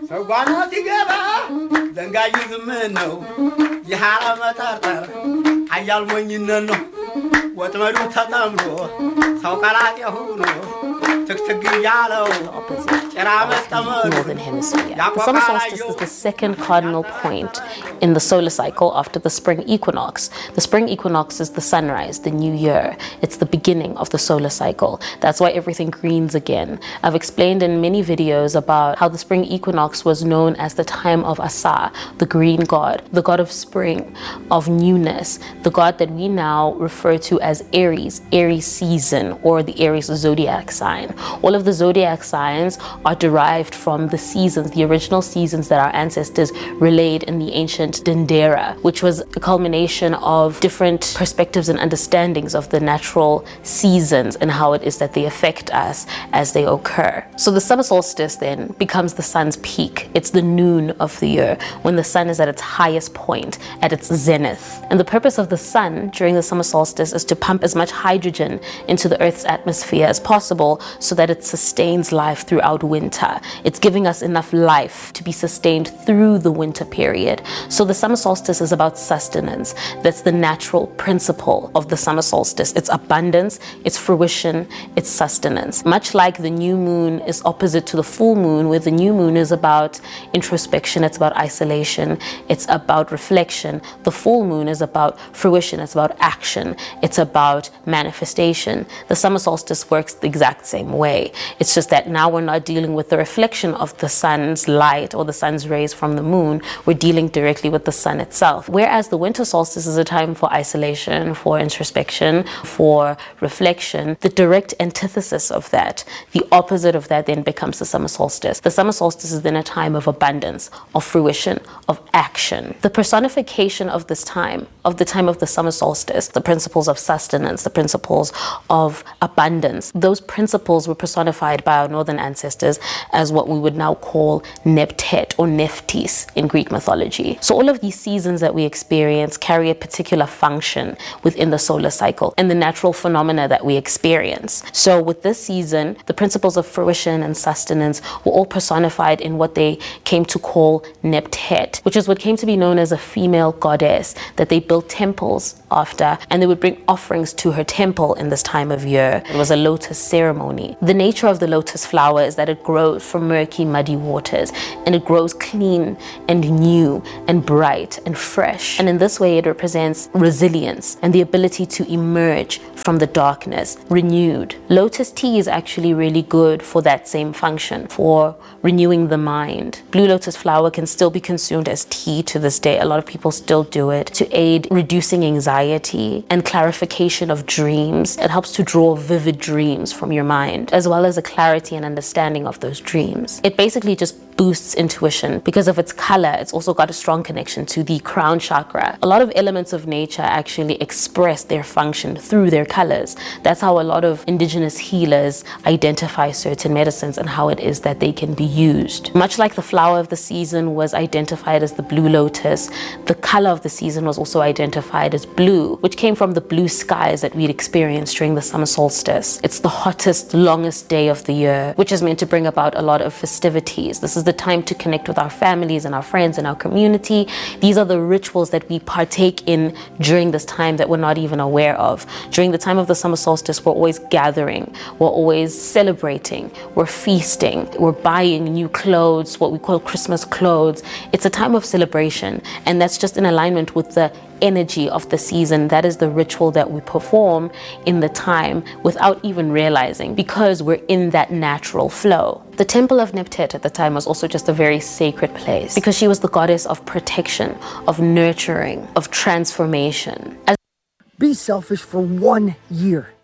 ሰጓናት ይገባ ዘንጋይ ዝምን ነው የሐራ መጣጣር አያል ሞኝነት ነው ወጥመዱ ተጠምዶ ሰው ቀላጤ ሆኖ ትክትክ ያለው Northern Hemisphere. The summer solstice is the second cardinal point in the solar cycle after the spring equinox. The spring equinox is the sunrise, the new year. It's the beginning of the solar cycle. That's why everything greens again. I've explained in many videos about how the spring equinox was known as the time of Asa, the green god, the god of spring, of newness, the god that we now refer to as Aries, Aries season, or the Aries zodiac sign. All of the zodiac signs are derived from the seasons, the original seasons that our ancestors relayed in the ancient Dendera, which was a culmination of different perspectives and understandings of the natural seasons and how it is that they affect us as they occur. So the summer solstice then becomes the sun's peak. It's the noon of the year, when the sun is at its highest point, at its zenith. And the purpose of the sun during the summer solstice is to pump as much hydrogen into the Earth's atmosphere as possible so that it sustains life throughout winter. It's giving us enough life to be sustained through the winter period. So the summer solstice is about sustenance. That's the natural principle of the summer solstice. It's abundance, it's fruition, it's sustenance. Much like the new moon is opposite to the full moon, where the new moon is about introspection, it's about isolation, it's about reflection. The full moon is about fruition, it's about action, it's about manifestation. The summer solstice works the exact same way. It's just that now we're not dealing with the reflection of the sun's light or the sun's rays from the moon. We're dealing directly with the sun itself. Whereas the winter solstice is a time for isolation, for introspection, for reflection, the direct antithesis of that, the opposite of that, then becomes the summer solstice. The summer solstice is then a time of abundance, of fruition, of action. The personification of this time, of the time of the summer solstice, the principles of sustenance, the principles of abundance, those principles were personified by our northern ancestors as what we would now call Neptet or Nephthys in Greek mythology. So all of these seasons that we experience carry a particular function within the solar cycle and the natural phenomena that we experience. So with this season, the principles of fruition and sustenance were all personified in what they came to call Neptet, which is what came to be known as a female goddess that they built temples after, and they would bring offerings to her temple in this time of year. It was a lotus ceremony. The nature of the lotus flower is that it grows from murky, muddy waters, and it grows clean and new and bright and fresh. And in this way, it represents resilience and the ability to emerge from the darkness, renewed. Lotus tea is actually really good for that same function, for renewing the mind. Blue lotus flower can still be consumed as tea to this day. A lot of people still do it to aid reducing anxiety and clarification of dreams. It helps to draw vivid dreams from your mind, as well as a clarity and understanding of those dreams. It basically just boosts intuition. Because of its color, it's also got a strong connection to the crown chakra. A lot of elements of nature actually express their function through their colors. That's how a lot of indigenous healers identify certain medicines and how it is that they can be used. Much like the flower of the season was identified as the blue lotus, the color of the season was also identified as blue, which came from the blue skies that we'd experienced during the summer solstice. It's the hottest, longest day of the year, which is meant to bring about a lot of festivities. This is the time to connect with our families and our friends and our community. These are the rituals that we partake in during this time that we're not even aware of. During the time of the summer solstice, we're always gathering, we're always celebrating, we're feasting, we're buying new clothes, what we call Christmas clothes. It's a time of celebration, and that's just in alignment with the energy of the season. That is the ritual that we perform in the time without even realizing, because we're in that natural flow. The temple of Neptet at the time was also just a very sacred place because she was the goddess of protection, of nurturing, of transformation. Be selfish for 1 year.